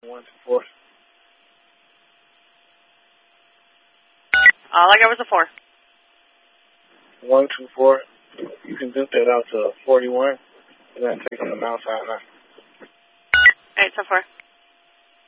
124. All I got was a 4. 124. You can duke that out to 41. You're going to take them outside now. 8 so far.